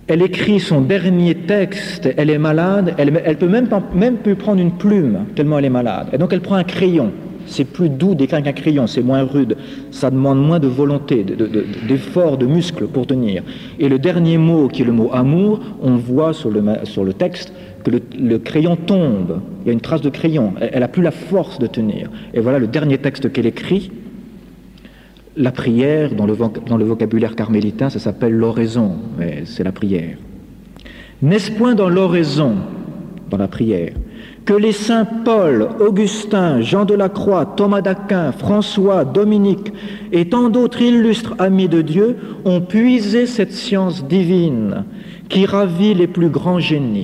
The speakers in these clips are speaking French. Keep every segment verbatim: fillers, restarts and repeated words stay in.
Elle écrit son dernier texte, elle est malade, elle, elle peut même, pas, même plus prendre une plume, tellement elle est malade. Et donc elle prend un crayon. C'est plus doux d'écrire qu'un crayon, c'est moins rude, ça demande moins de volonté, de, de, de, d'effort, de muscles pour tenir. Et le dernier mot, qui est le mot amour, on voit sur le, sur le texte que le, le crayon tombe, il y a une trace de crayon, elle n'a plus la force de tenir. Et voilà le dernier texte qu'elle écrit, la prière, dans le, dans le vocabulaire carmélitain, ça s'appelle l'oraison, mais c'est la prière. N'est-ce point dans l'oraison, dans la prière, que les saints Paul, Augustin, Jean de la Croix, Thomas d'Aquin, François, Dominique et tant d'autres illustres amis de Dieu ont puisé cette science divine qui ravit les plus grands génies.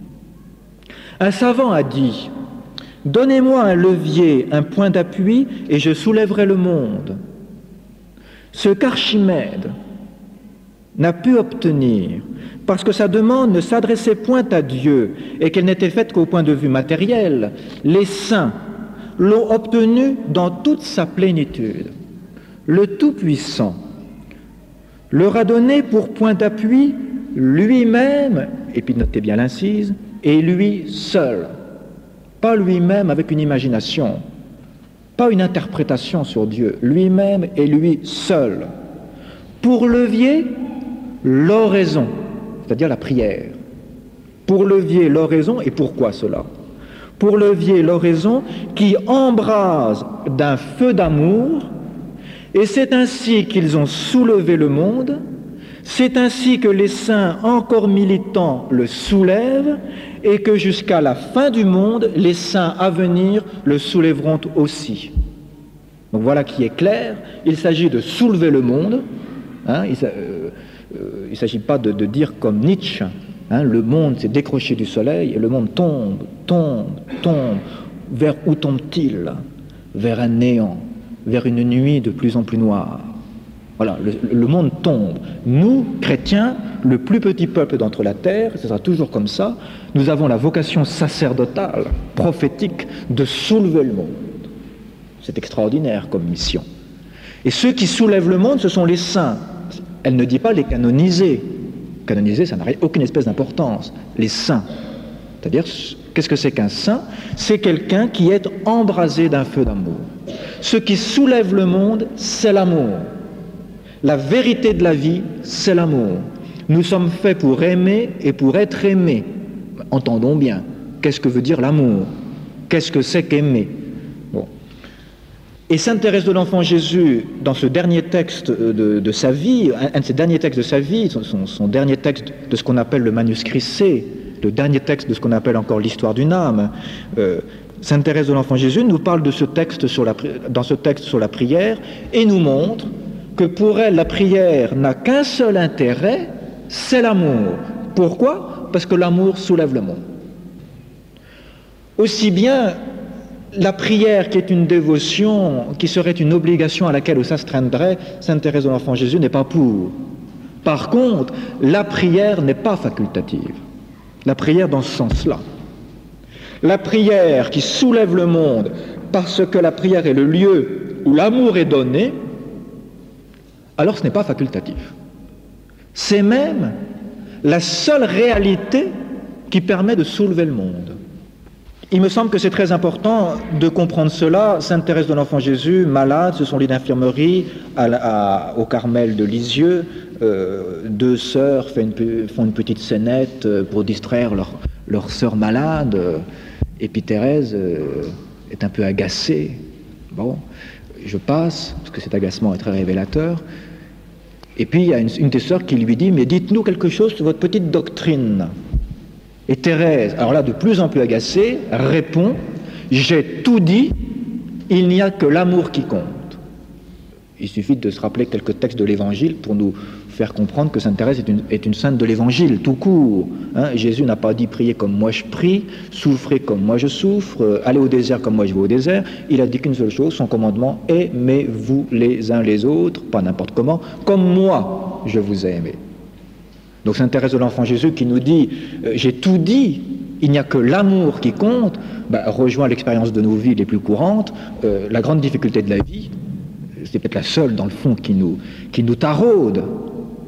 Un savant a dit « Donnez-moi un levier, un point d'appui, et je soulèverai le monde. » Ce qu'Archimède n'a pu obtenir, parce que sa demande ne s'adressait point à Dieu et qu'elle n'était faite qu'au point de vue matériel, les saints l'ont obtenu dans toute sa plénitude. Le Tout-Puissant leur a donné pour point d'appui lui-même, et puis notez bien l'incise, et lui seul, pas lui-même avec une imagination, pas une interprétation sur Dieu, lui-même et lui seul. Pour levier, l'oraison, c'est-à-dire la prière. Pour levier, l'oraison, et pourquoi cela? Pour levier, l'oraison qui embrase d'un feu d'amour, et c'est ainsi qu'ils ont soulevé le monde, c'est ainsi que les saints encore militants le soulèvent, et que jusqu'à la fin du monde, les saints à venir le soulèveront aussi. Donc voilà qui est clair, il s'agit de soulever le monde, hein, il euh, euh, ne s'agit pas de, de dire comme Nietzsche, hein, le monde s'est décroché du soleil et le monde tombe, tombe, tombe. Vers où tombe-t-il? Vers un néant, vers une nuit de plus en plus noire. Voilà, le, le monde tombe. Nous, chrétiens, le plus petit peuple d'entre la terre, ce sera toujours comme ça, nous avons la vocation sacerdotale, prophétique, de soulever le monde. C'est extraordinaire comme mission. Et ceux qui soulèvent le monde, ce sont les saints. Elle ne dit pas les canoniser. Canoniser, ça n'a aucune espèce d'importance. Les saints. C'est-à-dire, qu'est-ce que c'est qu'un saint? C'est quelqu'un qui est embrasé d'un feu d'amour. Ce qui soulève le monde, c'est l'amour. La vérité de la vie, c'est l'amour. Nous sommes faits pour aimer et pour être aimés. Entendons bien. Qu'est-ce que veut dire l'amour? Qu'est-ce que c'est qu'aimer? Bon. Et sainte Thérèse de l'Enfant Jésus, dans ce dernier texte de, de sa vie, un, un de ses derniers textes de sa vie, son, son, son dernier texte de ce qu'on appelle le manuscrit C, le dernier texte de ce qu'on appelle encore l'histoire d'une âme, euh, sainte Thérèse de l'Enfant Jésus nous parle de ce texte sur la, dans ce texte sur la prière et nous montre que pour elle, la prière n'a qu'un seul intérêt, c'est l'amour. Pourquoi? Parce que l'amour soulève le monde. Aussi bien la prière qui est une dévotion, qui serait une obligation à laquelle s'astreindrait sainte Thérèse de l'Enfant Jésus, n'est pas pour. Par contre, la prière n'est pas facultative. La prière dans ce sens-là. La prière qui soulève le monde parce que la prière est le lieu où l'amour est donné, alors ce n'est pas facultatif. C'est même la seule réalité qui permet de soulever le monde. Il me semble que c'est très important de comprendre cela. Sainte Thérèse de l'Enfant Jésus, malade, sur son lit d'infirmerie à, à, au Carmel de Lisieux, euh, deux sœurs font une, font une petite scénette pour distraire leur, leur sœur malade, et puis Thérèse euh, est un peu agacée. Bon, je passe, parce que cet agacement est très révélateur, et puis il y a une, une des sœurs qui lui dit « Mais dites-nous quelque chose sur votre petite doctrine ». Et Thérèse, alors là de plus en plus agacée, répond « J'ai tout dit, il n'y a que l'amour qui compte ». Il suffit de se rappeler quelques textes de l'Évangile pour nous faire comprendre que sainte Thérèse est une, est une sainte de l'Évangile, tout court. Hein, Jésus n'a pas dit « Priez comme moi je prie, souffrez comme moi je souffre, allez au désert comme moi je vais au désert ». Il a dit qu'une seule chose, son commandement « Aimez-vous les uns les autres, pas n'importe comment, comme moi je vous ai aimé ». Donc sainte Thérèse de l'Enfant Jésus qui nous dit euh, « J'ai tout dit, il n'y a que l'amour qui compte ben, », rejoint l'expérience de nos vies les plus courantes. Euh, la grande difficulté de la vie, c'est peut-être la seule dans le fond qui nous, qui nous taraude,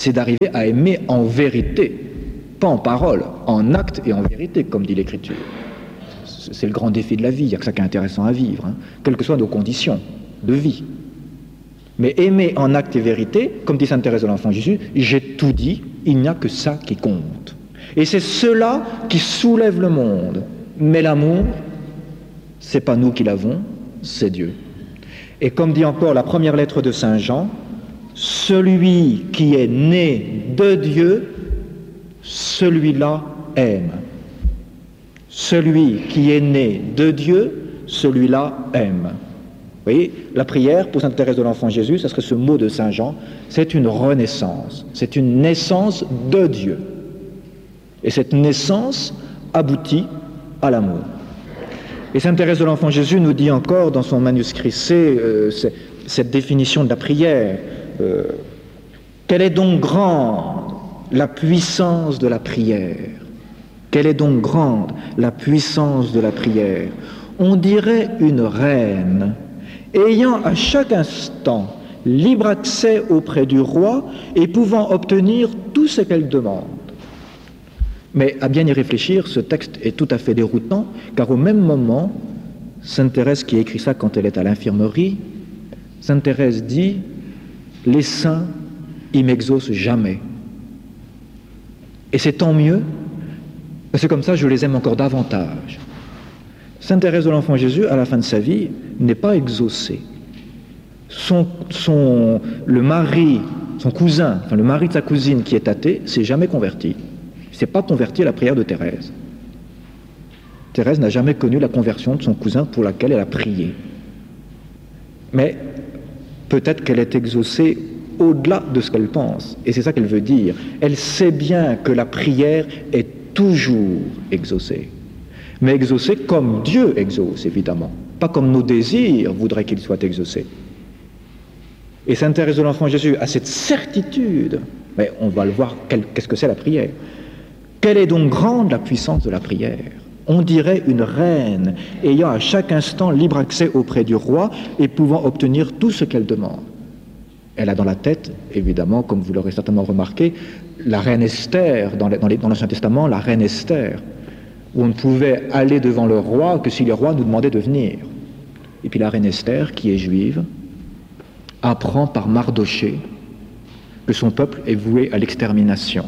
c'est d'arriver à aimer en vérité, pas en parole, en acte et en vérité, comme dit l'Écriture. C'est le grand défi de la vie, il n'y a que ça qui est intéressant à vivre, hein, quelles que soient nos conditions de vie. Mais aimer en acte et vérité, comme dit sainte Thérèse de l'Enfant Jésus, j'ai tout dit, il n'y a que ça qui compte. Et c'est cela qui soulève le monde. Mais l'amour, c'est pas nous qui l'avons, c'est Dieu. Et comme dit encore la première lettre de Saint Jean, celui qui est né de Dieu, celui-là aime. Celui qui est né de Dieu, celui-là aime. Vous voyez, la prière pour sainte Thérèse de l'Enfant Jésus, ça serait ce mot de Saint Jean, c'est une renaissance, c'est une naissance de Dieu. Et cette naissance aboutit à l'amour. Et sainte Thérèse de l'Enfant Jésus nous dit encore dans son manuscrit C, euh, cette définition de la prière, euh, quelle est donc grande la puissance de la prière. Quelle est donc grande la puissance de la prière. On dirait une reine ayant à chaque instant libre accès auprès du roi et pouvant obtenir tout ce qu'elle demande. Mais à bien y réfléchir, ce texte est tout à fait déroutant, car au même moment, sainte Thérèse qui écrit ça quand elle est à l'infirmerie, sainte Thérèse dit « Les saints, ils m'exaucent jamais. » Et c'est tant mieux, parce que comme ça, je les aime encore davantage. Sainte Thérèse de l'Enfant Jésus, à la fin de sa vie, n'est pas exaucée. Son, son, le mari, son cousin, enfin le mari de sa cousine qui est athée, s'est jamais converti. Il ne s'est pas converti à la prière de Thérèse. Thérèse n'a jamais connu la conversion de son cousin pour laquelle elle a prié. Mais peut-être qu'elle est exaucée au-delà de ce qu'elle pense. Et c'est ça qu'elle veut dire. Elle sait bien que la prière est toujours exaucée. Mais exaucée comme Dieu exauce, évidemment. Pas comme nos désirs voudraient qu'il soit exaucé. Et sainte Thérèse de l'Enfant Jésus a cette certitude. Mais on va le voir, qu'est-ce que c'est la prière. Quelle est donc grande la puissance de la prière. On dirait une reine ayant à chaque instant libre accès auprès du roi et pouvant obtenir tout ce qu'elle demande. Elle a dans la tête, évidemment, comme vous l'aurez certainement remarqué, la reine Esther, dans, les, dans, les, dans l'Ancien Testament, la reine Esther, où on ne pouvait aller devant le roi que si le roi nous demandait de venir. Et puis la reine Esther, qui est juive, apprend par Mardoché que son peuple est voué à l'extermination.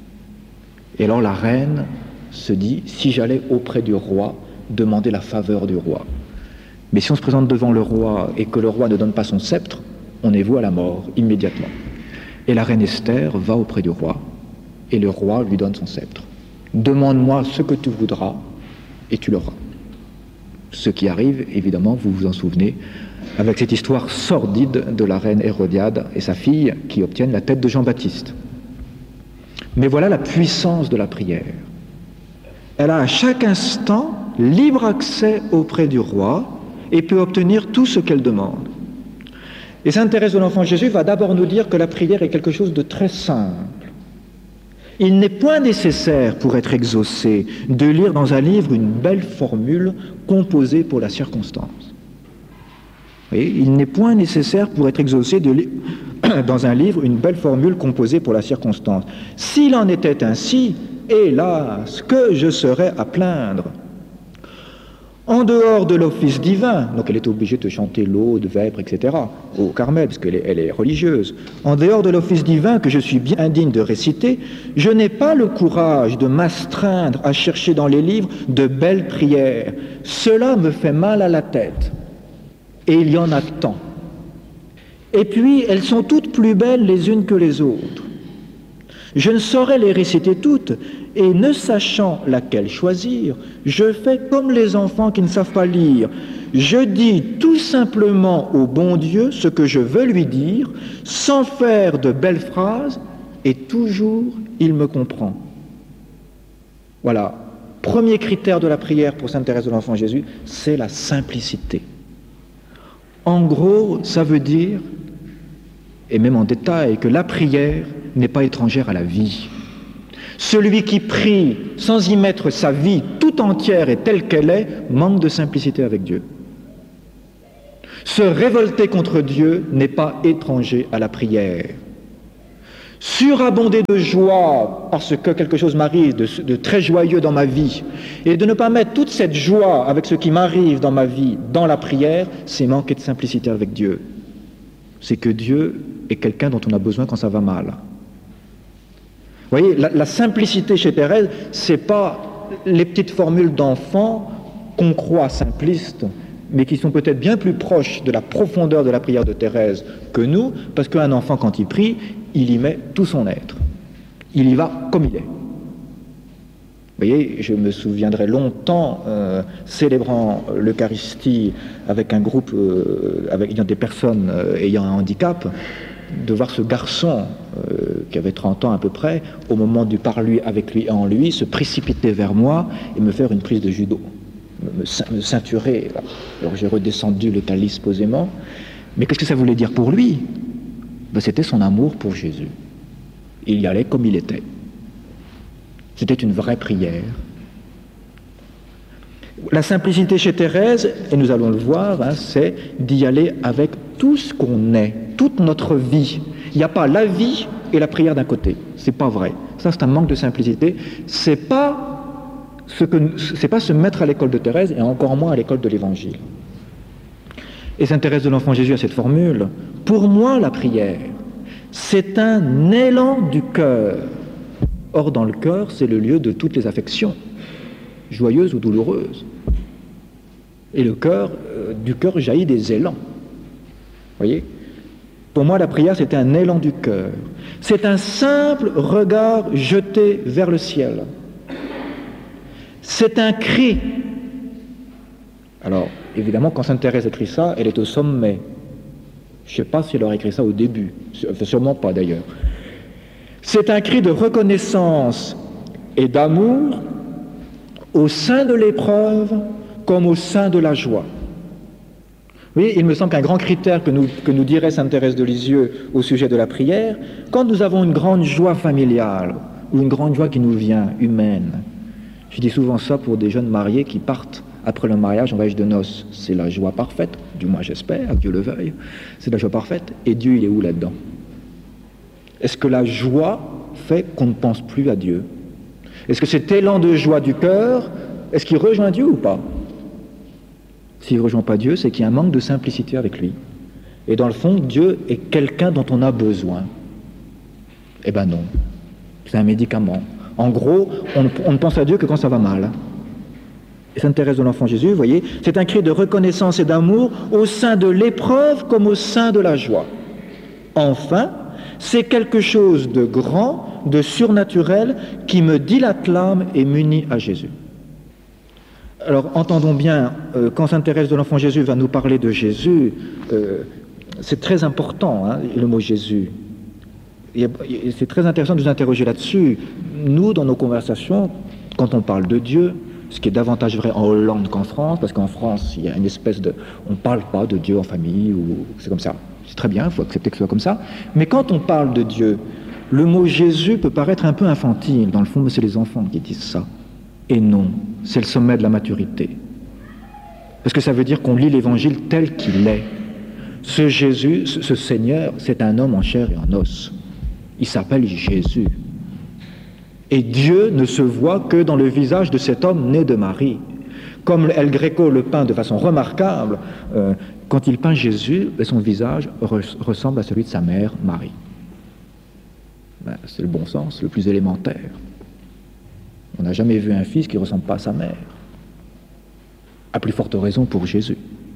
Et alors la reine se dit, si j'allais auprès du roi, demander la faveur du roi. Mais si on se présente devant le roi et que le roi ne donne pas son sceptre, on est voué à la mort immédiatement. Et la reine Esther va auprès du roi, et le roi lui donne son sceptre. Demande-moi ce que tu voudras, et tu l'auras. Ce qui arrive, évidemment, vous vous en souvenez, avec cette histoire sordide de la reine Hérodiade et sa fille qui obtiennent la tête de Jean-Baptiste. Mais voilà la puissance de la prière. Elle a à chaque instant libre accès auprès du roi et peut obtenir tout ce qu'elle demande. Et sainte Thérèse de l'Enfant Jésus va d'abord nous dire que la prière est quelque chose de très simple. Il n'est point nécessaire pour être exaucé de lire dans un livre une belle formule composée pour la circonstance. Vous voyez, il n'est point nécessaire pour être exaucé de lire dans un livre une belle formule composée pour la circonstance. S'il en était ainsi, hélas, que je serais à plaindre. En dehors de l'office divin, donc elle est obligée de chanter l'aude, vêpres, et cetera, au Carmel, parce qu'elle est, elle est religieuse. En dehors de l'office divin que je suis bien indigne de réciter, je n'ai pas le courage de m'astreindre à chercher dans les livres de belles prières. Cela me fait mal à la tête. Et il y en a tant. Et puis, elles sont toutes plus belles les unes que les autres. Je ne saurais les réciter toutes, et ne sachant laquelle choisir, je fais comme les enfants qui ne savent pas lire. Je dis tout simplement au bon Dieu ce que je veux lui dire, sans faire de belles phrases, et toujours il me comprend. Voilà, premier critère de la prière pour sainte Thérèse de l'Enfant Jésus, c'est la simplicité. En gros, ça veut dire, et même en détail, que la prière n'est pas étrangère à la vie. Celui qui prie sans y mettre sa vie tout entière et telle qu'elle est, manque de simplicité avec Dieu. Se révolter contre Dieu n'est pas étranger à la prière. surabonder de joie parce que quelque chose m'arrive de, de très joyeux dans ma vie, et de ne pas mettre toute cette joie avec ce qui m'arrive dans ma vie dans la prière, c'est manquer de simplicité avec Dieu. C'est que Dieu est quelqu'un dont on a besoin quand ça va mal. Vous voyez, la, la simplicité chez Thérèse, c'est pas les petites formules d'enfants qu'on croit simplistes, mais qui sont peut-être bien plus proches de la profondeur de la prière de Thérèse que nous, parce qu'un enfant, quand il prie, il y met tout son être. Il y va comme il est. Vous voyez, je me souviendrai longtemps, euh, célébrant l'Eucharistie avec un groupe, euh, avec des personnes euh, ayant un handicap, de voir ce garçon, euh, qui avait trente ans à peu près, au moment du parler avec lui et en lui, se précipiter vers moi et me faire une prise de judo, me, me ceinturer. Alors j'ai redescendu le calice posément. Mais qu'est-ce que ça voulait dire pour lui? Ben, c'était son amour pour Jésus. Il y allait comme il était. C'était une vraie prière. La simplicité chez Thérèse, et nous allons le voir, hein, c'est d'y aller avec tout ce qu'on est, toute notre vie. Il n'y a pas la vie et la prière d'un côté. C'est pas vrai. Ça, c'est un manque de simplicité. C'est pas ce que, c'est pas se mettre à l'école de Thérèse et encore moins à l'école de l'Évangile. Et Sainte Thérèse de l'Enfant Jésus a cette formule. Pour moi, la prière, c'est un élan du cœur. Or, dans le cœur, c'est le lieu de toutes les affections, joyeuses ou douloureuses. Et le cœur, euh, du cœur jaillit des élans. Vous voyez? Pour moi, la prière, c'est un élan du cœur. C'est un simple regard jeté vers le ciel. C'est un cri. Alors, évidemment, quand Sainte Thérèse écrit ça, elle est au sommet. Je ne sais pas si elle aurait écrit ça au début. Sûrement pas, d'ailleurs. C'est un cri de reconnaissance et d'amour au sein de l'épreuve comme au sein de la joie. Vous voyez, il me semble qu'un grand critère que nous, que nous dirait Sainte Thérèse de Lisieux au sujet de la prière, quand nous avons une grande joie familiale ou une grande joie qui nous vient, humaine, je dis souvent ça pour des jeunes mariés qui partent après le mariage en voyage de noces. C'est la joie parfaite, du moins j'espère, Dieu le veuille, c'est la joie parfaite, et Dieu il est où là-dedans? Est-ce que la joie fait qu'on ne pense plus à Dieu? Est-ce que cet élan de joie du cœur, est-ce qu'il rejoint Dieu ou pas? S'il ne rejoint pas Dieu, c'est qu'il y a un manque de simplicité avec lui. Et dans le fond, Dieu est quelqu'un dont on a besoin. Eh ben non, c'est un médicament. En gros, on, on ne pense à Dieu que quand ça va mal. Et Sainte Thérèse de l'Enfant Jésus, vous voyez, c'est un cri de reconnaissance et d'amour au sein de l'épreuve comme au sein de la joie. Enfin, c'est quelque chose de grand, de surnaturel, qui me dilate l'âme et m'unit à Jésus. Alors, entendons bien, euh, quand Sainte Thérèse de l'Enfant Jésus va nous parler de Jésus, euh, c'est très important, hein, le mot Jésus. Et, et c'est très intéressant de nous interroger là-dessus. Nous, dans nos conversations, quand on parle de Dieu, ce qui est davantage vrai en Hollande qu'en France, parce qu'en France, il y a une espèce de... On ne parle pas de Dieu en famille, ou c'est comme ça. C'est très bien, il faut accepter que ce soit comme ça. Mais quand on parle de Dieu, le mot Jésus peut paraître un peu infantile. Dans le fond, c'est les enfants qui disent ça. Et non, c'est le sommet de la maturité. Parce que ça veut dire qu'on lit l'Évangile tel qu'il est. Ce Jésus, ce, ce Seigneur, c'est un homme en chair et en os. Il s'appelle Jésus. Et Dieu ne se voit que dans le visage de cet homme né de Marie. Comme El Greco le peint de façon remarquable, euh, quand il peint Jésus, son visage re- ressemble à celui de sa mère, Marie. Ben, c'est le bon sens, le plus élémentaire. On n'a jamais vu un fils qui ne ressemble pas à sa mère. À plus forte raison pour Jésus.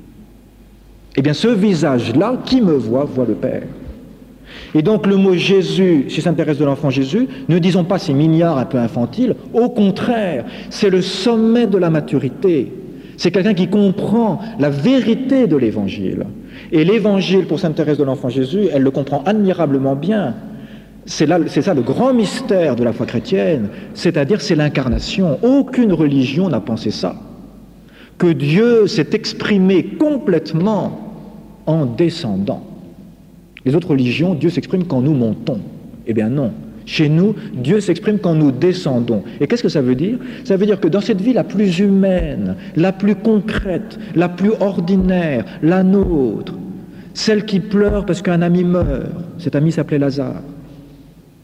Eh bien, ce visage-là, qui me voit, voit le Père. Et donc, le mot Jésus, chez Sainte Thérèse de l'Enfant Jésus, ne disons pas c'est mignard, un peu infantile. Au contraire, c'est le sommet de la maturité. C'est quelqu'un qui comprend la vérité de l'Évangile. Et l'Évangile, pour Sainte Thérèse de l'Enfant Jésus, elle le comprend admirablement bien. C'est, là, c'est ça le grand mystère de la foi chrétienne, c'est-à-dire c'est l'incarnation. Aucune religion n'a pensé ça. Que Dieu s'est exprimé complètement en descendant. Les autres religions, Dieu s'exprime quand nous montons. Eh bien non. Chez nous, Dieu s'exprime quand nous descendons. Et qu'est-ce que ça veut dire? Ça veut dire que dans cette vie la plus humaine, la plus concrète, la plus ordinaire, la nôtre, celle qui pleure parce qu'un ami meurt, cet ami s'appelait Lazare.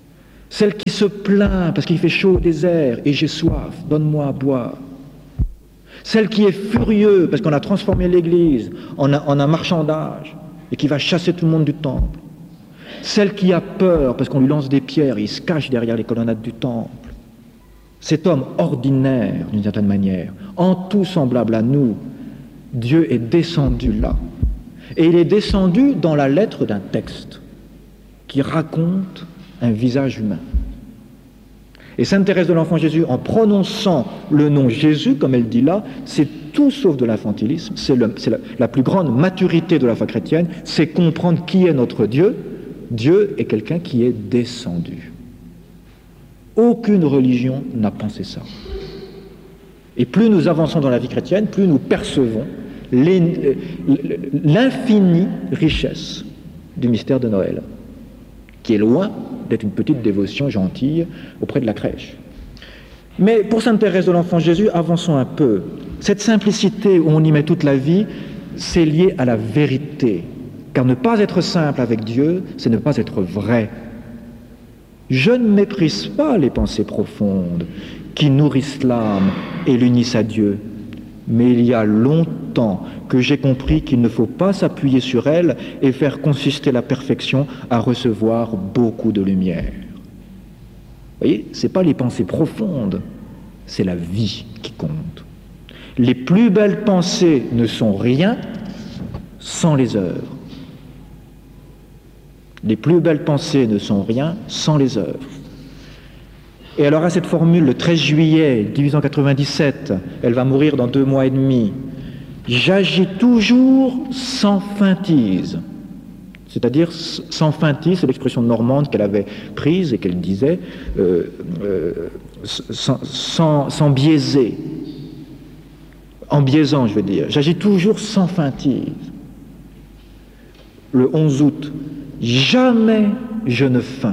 Celle qui se plaint parce qu'il fait chaud au désert et j'ai soif, donne-moi à boire. Celle qui est furieuse parce qu'on a transformé l'église en un, en un marchandage et qui va chasser tout le monde du temple. Celle qui a peur parce qu'on lui lance des pierres et il se cache derrière les colonnades du temple. Cet homme ordinaire, d'une certaine manière, en tout semblable à nous, Dieu est descendu là. Et il est descendu dans la lettre d'un texte qui raconte un visage humain. Et Sainte Thérèse de l'Enfant Jésus, en prononçant le nom Jésus, comme elle dit là, c'est tout sauf de l'infantilisme, c'est, le, c'est la, la plus grande maturité de la foi chrétienne, c'est comprendre qui est notre Dieu. Dieu est quelqu'un qui est descendu. Aucune religion n'a pensé ça. Et plus nous avançons dans la vie chrétienne, plus nous percevons l'infinie richesse du mystère de Noël, qui est loin d'être une petite dévotion gentille auprès de la crèche. Mais pour Sainte Thérèse de l'Enfant Jésus, avançons un peu. Cette simplicité où on y met toute la vie, c'est lié à la vérité. Car ne pas être simple avec Dieu, c'est ne pas être vrai. Je ne méprise pas les pensées profondes qui nourrissent l'âme et l'unissent à Dieu. Mais il y a longtemps que j'ai compris qu'il ne faut pas s'appuyer sur elles et faire consister la perfection à recevoir beaucoup de lumière. Vous voyez, ce n'est pas les pensées profondes, c'est la vie qui compte. Les plus belles pensées ne sont rien sans les œuvres. Les plus belles pensées ne sont rien sans les œuvres. Et alors à cette formule, le treize juillet mille huit cent quatre-vingt-dix-sept, elle va mourir dans deux mois et demi. J'agis toujours sans feintise. C'est-à-dire sans feintise, c'est l'expression normande qu'elle avait prise et qu'elle disait euh, euh, sans, sans, sans biaiser. En biaisant, je veux dire. J'agis toujours sans feintise. Le onze août, jamais je ne feins.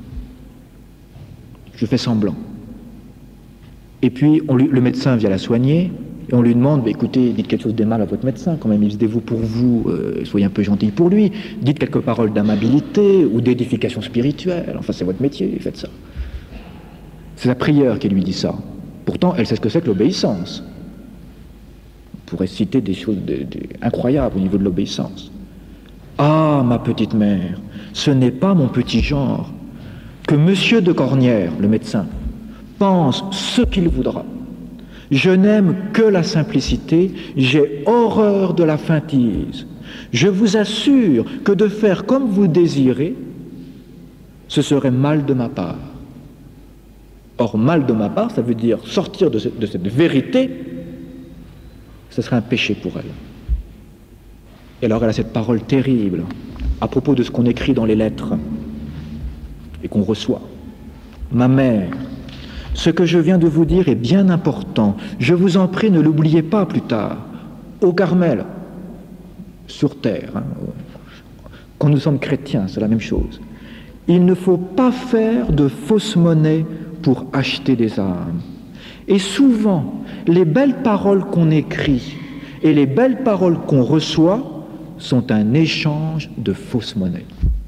Je fais semblant. Et puis, on lui, le médecin vient la soigner, et on lui demande, bah, écoutez, dites quelque chose de mal à votre médecin, quand même, aidez-vous pour vous, euh, soyez un peu gentil pour lui, dites quelques paroles d'amabilité ou d'édification spirituelle, enfin c'est votre métier, faites ça. C'est la prière qui lui dit ça. Pourtant, elle sait ce que c'est que l'obéissance. On pourrait citer des choses de, de, incroyables au niveau de l'obéissance. Ah, ma petite mère, ce n'est pas mon petit genre. Que Monsieur de Cornières, le médecin, pense ce qu'il voudra. Je n'aime que la simplicité, j'ai horreur de la feintise. Je vous assure que de faire comme vous désirez, ce serait mal de ma part. Or, mal de ma part, ça veut dire sortir de cette, de cette vérité, ce serait un péché pour elle. Et alors elle a cette parole terrible à propos de ce qu'on écrit dans les lettres et qu'on reçoit. Ma mère, ce que je viens de vous dire est bien important. Je vous en prie, ne l'oubliez pas plus tard. Au Carmel, sur terre, hein, quand nous sommes chrétiens, c'est la même chose. Il ne faut pas faire de fausses monnaies pour acheter des âmes. Et souvent, les belles paroles qu'on écrit et les belles paroles qu'on reçoit sont un échange de fausses monnaies.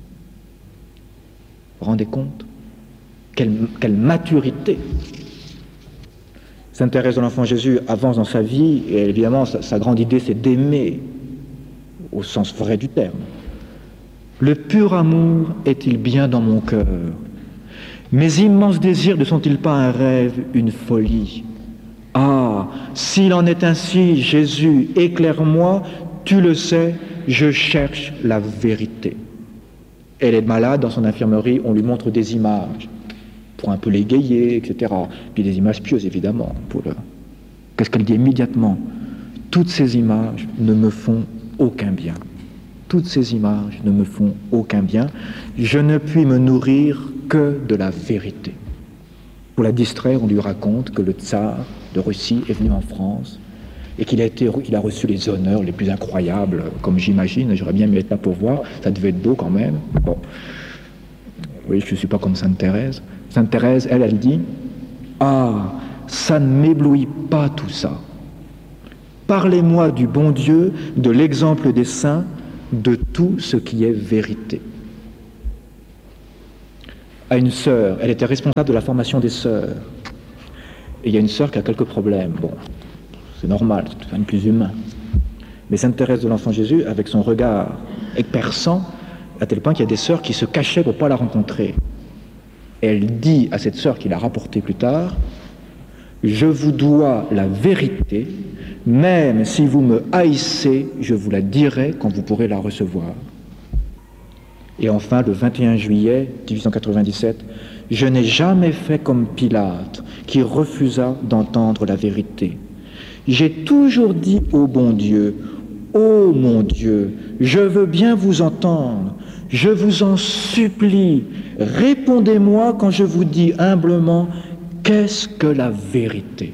Vous vous rendez compte ? Quelle, quelle maturité! Sainte Thérèse de l'Enfant Jésus avance dans sa vie, et évidemment, sa, sa grande idée, c'est d'aimer, au sens vrai du terme. Le pur amour est-il bien dans mon cœur? Mes immenses désirs ne sont-ils pas un rêve, une folie? Ah, s'il en est ainsi, Jésus, éclaire-moi, tu le sais, je cherche la vérité. Elle est malade dans son infirmerie, on lui montre des images pour un peu l'égayer, et cetera. Puis des images pieuses, évidemment. Pour le... Qu'est-ce qu'elle dit immédiatement? Toutes ces images ne me font aucun bien. Toutes ces images ne me font aucun bien. Je ne puis me nourrir que de la vérité. Pour la distraire, on lui raconte que le tsar de Russie est venu en France et qu'il a, été, il a reçu les honneurs les plus incroyables, comme j'imagine. J'aurais bien aimé être là pour voir. Ça devait être beau quand même. Bon. Oui, je ne suis pas comme Sainte Thérèse. Sainte Thérèse, elle, elle dit « Ah, ça ne m'éblouit pas tout ça. Parlez-moi du bon Dieu, de l'exemple des saints, de tout ce qui est vérité. » à une sœur. Elle était responsable de la formation des sœurs. Et il y a une sœur qui a quelques problèmes. Bon, c'est normal, c'est une plus humain. Mais Sainte Thérèse de l'Enfant Jésus, avec son regard perçant, à tel point qu'il y a des sœurs qui se cachaient pour ne pas la rencontrer. Et elle dit à cette sœur qui l'a rapportée plus tard, « Je vous dois la vérité, même si vous me haïssez, je vous la dirai quand vous pourrez la recevoir. » Et enfin, le vingt et un juillet mille huit cent quatre-vingt-dix-sept, « Je n'ai jamais fait comme Pilate, qui refusa d'entendre la vérité. J'ai toujours dit au bon Dieu, « Ô mon Dieu, je veux bien vous entendre, je vous en supplie, répondez-moi quand je vous dis humblement, qu'est-ce que la vérité?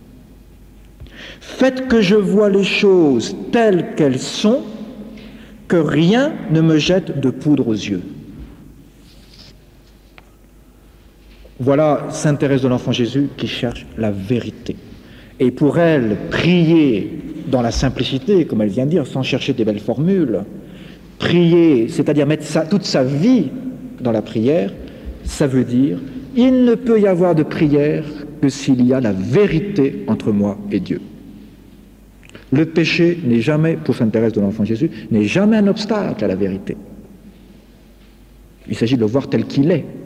Faites que je vois les choses telles qu'elles sont, que rien ne me jette de poudre aux yeux. » Voilà Sainte Thérèse de l'Enfant Jésus qui cherche la vérité. Et pour elle, prier dans la simplicité, comme elle vient de dire, sans chercher des belles formules, prier, c'est-à-dire mettre sa, toute sa vie dans la prière, ça veut dire, il ne peut y avoir de prière que s'il y a la vérité entre moi et Dieu. Le péché n'est jamais, pour Sainte Thérèse de l'Enfant Jésus, n'est jamais un obstacle à la vérité. Il s'agit de le voir tel qu'il est.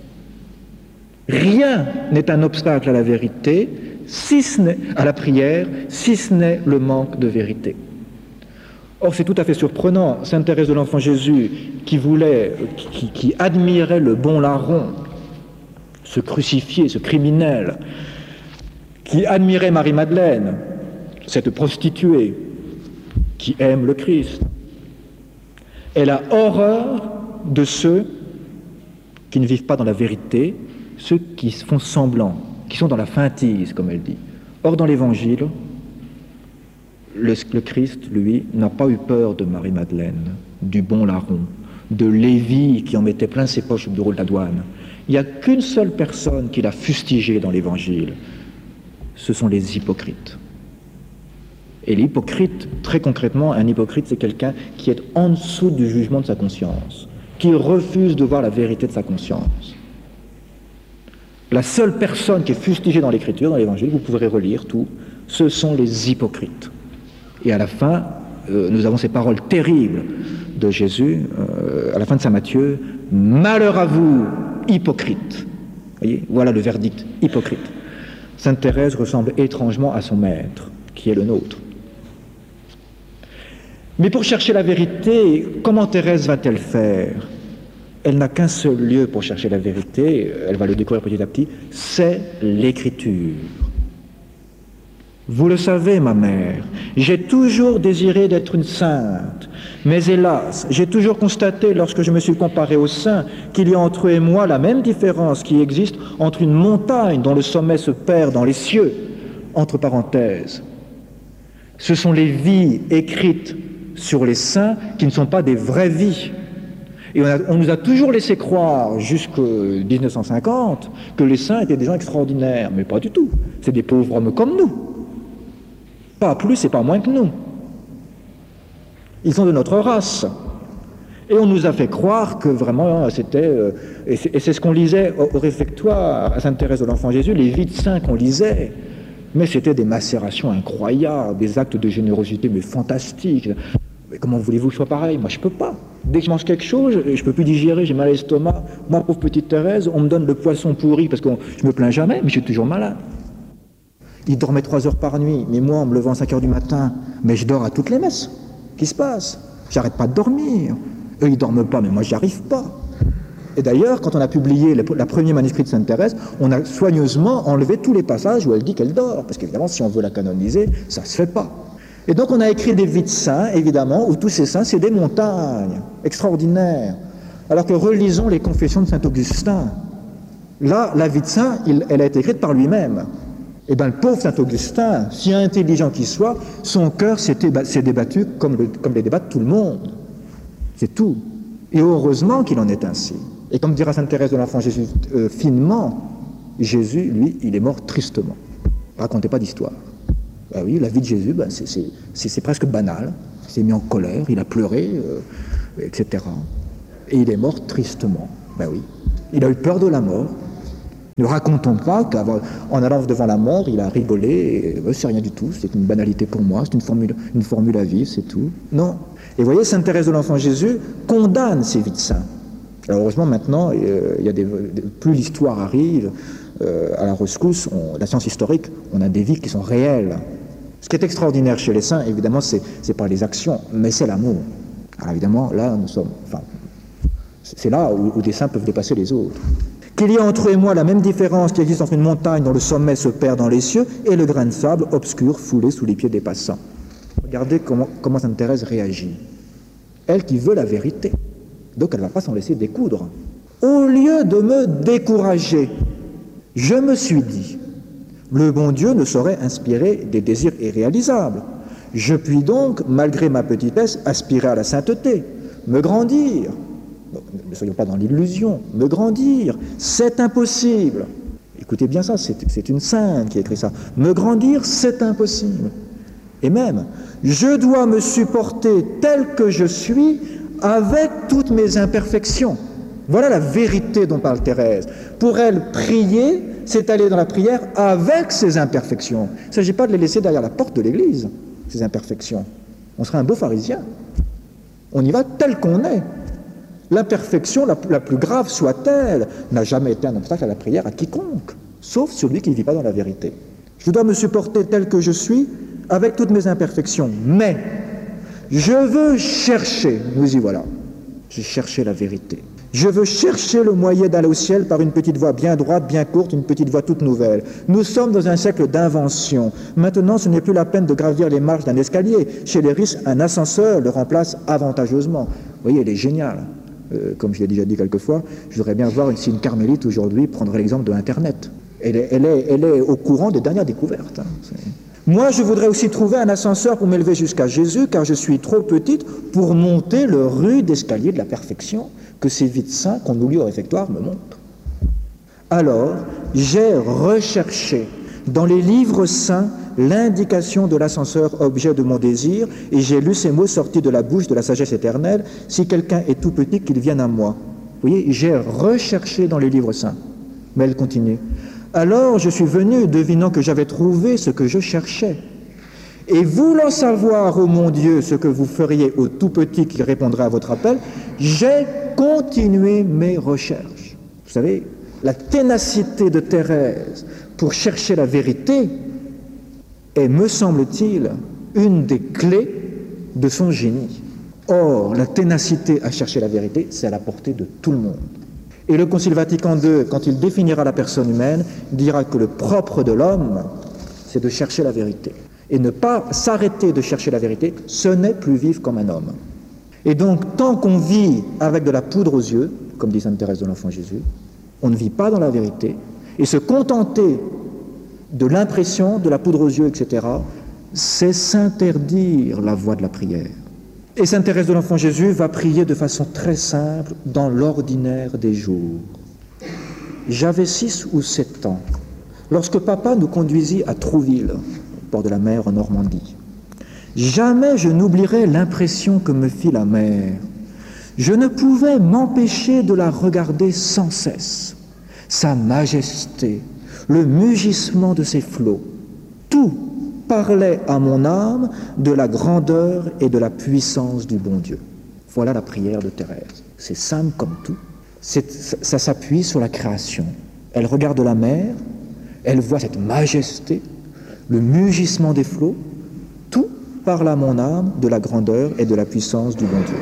Rien n'est un obstacle à la vérité, si ce n'est à la prière, si ce n'est le manque de vérité. Or, c'est tout à fait surprenant. Sainte Thérèse de l'Enfant Jésus, qui voulait, qui, qui admirait le bon larron, ce crucifié, ce criminel, qui admirait Marie-Madeleine, cette prostituée qui aime le Christ. Elle a horreur de ceux qui ne vivent pas dans la vérité, ceux qui font semblant, qui sont dans la feintise, comme elle dit. Or, dans l'Évangile, le, le Christ, lui, n'a pas eu peur de Marie-Madeleine, du bon larron, de Lévi qui en mettait plein ses poches au bureau de la douane. Il n'y a qu'une seule personne qui l'a fustigé dans l'Évangile, ce sont les hypocrites. Et l'hypocrite, très concrètement, un hypocrite, c'est quelqu'un qui est en dessous du jugement de sa conscience, qui refuse de voir la vérité de sa conscience. La seule personne qui est fustigée dans l'Écriture, dans l'Évangile, vous pourrez relire tout, ce sont les hypocrites. Et à la fin, euh, nous avons ces paroles terribles de Jésus, euh, à la fin de saint Matthieu, « Malheur à vous, hypocrites !» Voyez, voilà le verdict, hypocrite. Sainte Thérèse ressemble étrangement à son maître, qui est le nôtre. Mais pour chercher la vérité, comment Thérèse va-t-elle faire? Elle n'a qu'un seul lieu pour chercher la vérité, elle va le découvrir petit à petit, c'est l'Écriture. Vous le savez, ma mère, j'ai toujours désiré d'être une sainte, mais hélas, j'ai toujours constaté, lorsque je me suis comparé aux saints, qu'il y a entre eux et moi la même différence qui existe entre une montagne dont le sommet se perd dans les cieux, entre parenthèses. Ce sont les vies écrites sur les saints qui ne sont pas des vraies vies. Et on, a, on nous a toujours laissé croire, jusqu'en dix-neuf cent cinquante, que les saints étaient des gens extraordinaires, mais pas du tout. C'est des pauvres hommes comme nous. Pas plus et pas moins que nous. Ils sont de notre race. Et on nous a fait croire que vraiment c'était... Euh, et, c'est, et c'est ce qu'on lisait au, au réfectoire, à Sainte Thérèse de l'Enfant Jésus, les vies de saints qu'on lisait. Mais c'était des macérations incroyables, des actes de générosité mais fantastiques. Mais comment voulez-vous que je sois pareil? Moi, je peux pas. Dès que je mange quelque chose, je, je peux plus digérer, j'ai mal à l'estomac. Moi, pauvre petite Thérèse, on me donne le poisson pourri parce que je me plains jamais, mais je suis toujours malade. Il dormait trois heures par nuit, mais moi, en me levant à cinq heures du matin, mais je dors à toutes les messes. Qu'est-ce qui se passe? J'arrête pas de dormir. Eux, ils dorment pas, mais moi, j'y arrive pas. Et d'ailleurs, quand on a publié la, la première manuscrit de Sainte Thérèse, on a soigneusement enlevé tous les passages où elle dit qu'elle dort, parce qu'évidemment, si on veut la canoniser, ça se fait pas. Et donc on a écrit des vies de saints, évidemment, où tous ces saints, c'est des montagnes extraordinaires. Alors que relisons les confessions de saint Augustin. Là, la vie de saint, il, elle a été écrite par lui-même. Et bien le pauvre saint Augustin, si intelligent qu'il soit, son cœur s'est, éba, s'est débattu comme, le, comme les débats de tout le monde. C'est tout. Et heureusement qu'il en est ainsi. Et comme dira sainte Thérèse de l'Enfant Jésus euh, finement, Jésus, lui, il est mort tristement. Racontez pas d'histoire. Ben oui, la vie de Jésus, ben c'est, c'est, c'est, c'est presque banal. Il s'est mis en colère, il a pleuré, euh, et cetera. Et il est mort tristement. Ben oui. Il a eu peur de la mort. Ne racontons pas qu'en allant devant la mort, il a rigolé, et, euh, c'est rien du tout, c'est une banalité pour moi, c'est une formule, une formule à vivre, c'est tout. Non. Et vous voyez, Sainte Thérèse de l'Enfant Jésus condamne ces vies de saints. Alors heureusement, maintenant, euh, il y a des, plus l'histoire arrive, euh, à la rescousse, on, la science historique, on a des vies qui sont réelles. Ce qui est extraordinaire chez les saints, évidemment, c'est, c'est pas les actions, mais c'est l'amour. Alors évidemment, là, nous sommes, enfin, c'est là où, où des saints peuvent dépasser les autres. Qu'il y a entre eux et moi la même différence qui existe entre une montagne dont le sommet se perd dans les cieux et le grain de sable obscur foulé sous les pieds des passants. Regardez comment, comment Sainte Thérèse réagit. Elle qui veut la vérité, donc elle ne va pas s'en laisser découdre. Au lieu de me décourager, je me suis dit, le bon Dieu ne saurait inspirer des désirs irréalisables. Je puis donc, malgré ma petitesse, aspirer à la sainteté, me grandir. Ne soyons pas dans l'illusion, me grandir, c'est impossible. Écoutez bien ça, c'est, c'est une sainte qui a écrit ça. Me grandir, c'est impossible. Et même, je dois me supporter tel que je suis avec toutes mes imperfections. Voilà la vérité dont parle Thérèse. Pour elle, prier, c'est aller dans la prière avec ses imperfections. Il ne s'agit pas de les laisser derrière la porte de l'Église, ces imperfections. On serait un beau pharisien. On y va tel qu'on est. L'imperfection la, la plus grave soit-elle n'a jamais été un obstacle à la prière à quiconque, sauf celui qui ne vit pas dans la vérité. Je dois me supporter tel que je suis, avec toutes mes imperfections, mais je veux chercher, nous y voilà, j'ai cherché la vérité. Je veux chercher le moyen d'aller au ciel par une petite voie bien droite, bien courte, une petite voie toute nouvelle. Nous sommes dans un siècle d'invention. Maintenant, ce n'est plus la peine de gravir les marches d'un escalier. Chez les riches, un ascenseur le remplace avantageusement. Vous voyez, elle est géniale. Euh, comme je l'ai déjà dit quelquefois, je voudrais bien voir si une carmélite aujourd'hui prendrait l'exemple de Internet. Elle est, elle est, elle est au courant des dernières découvertes. Hein. Moi, je voudrais aussi trouver un ascenseur pour m'élever jusqu'à Jésus, car je suis trop petite pour monter le rude escalier de la perfection que ces vies de saints qu'on oublie au réfectoire me montrent. Alors, j'ai recherché dans les livres saints l'indication de l'ascenseur objet de mon désir, et j'ai lu ces mots sortis de la bouche de la sagesse éternelle, si quelqu'un est tout petit, qu'il vienne à moi. Vous voyez, j'ai recherché dans les livres saints. Mais elle continue. Alors je suis venu, devinant que j'avais trouvé ce que je cherchais. Et voulant savoir, ô mon Dieu, ce que vous feriez au tout petit qui répondrait à votre appel, j'ai continué mes recherches. Vous savez, la ténacité de Thérèse pour chercher la vérité est, me semble-t-il, une des clés de son génie. Or, la ténacité à chercher la vérité, c'est à la portée de tout le monde. Et le Concile Vatican deux, quand il définira la personne humaine, dira que le propre de l'homme, c'est de chercher la vérité. Et ne pas s'arrêter de chercher la vérité, ce n'est plus vivre comme un homme. Et donc, tant qu'on vit avec de la poudre aux yeux, comme dit Sainte Thérèse de l'Enfant Jésus, on ne vit pas dans la vérité, et se contenter de l'impression, de la poudre aux yeux, et cetera, c'est s'interdire la voie de la prière. Et Sainte Thérèse de l'Enfant Jésus va prier de façon très simple dans l'ordinaire des jours. J'avais six ou sept ans, lorsque papa nous conduisit à Trouville, au bord de la mer en Normandie. Jamais je n'oublierai l'impression que me fit la mer. Je ne pouvais m'empêcher de la regarder sans cesse. Sa majesté, le mugissement de ses flots, tout parlait à mon âme de la grandeur et de la puissance du bon Dieu. Voilà la prière de Thérèse. C'est simple comme tout. C'est, ça s'appuie sur la création. Elle regarde la mer, elle voit cette majesté, le mugissement des flots, tout parle à mon âme de la grandeur et de la puissance du bon Dieu.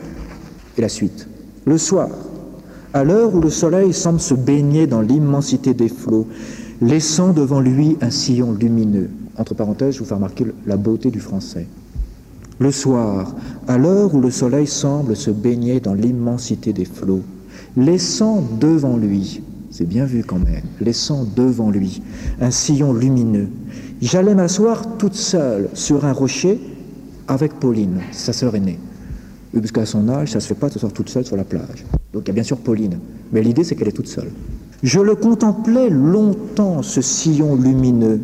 Et la suite. Le soir, à l'heure où le soleil semble se baigner dans l'immensité des flots, laissant devant lui un sillon lumineux. Entre parenthèses, je vous fais remarquer la beauté du français. Le soir, à l'heure où le soleil semble se baigner dans l'immensité des flots, laissant devant lui, c'est bien vu quand même, laissant devant lui un sillon lumineux, j'allais m'asseoir toute seule sur un rocher avec Pauline, sa sœur aînée. Parce qu'à son âge, ça ne se fait pas de s'asseoir toute seule sur la plage. Donc il y a bien sûr Pauline, mais l'idée c'est qu'elle est toute seule. Je le contemplais longtemps, ce sillon lumineux.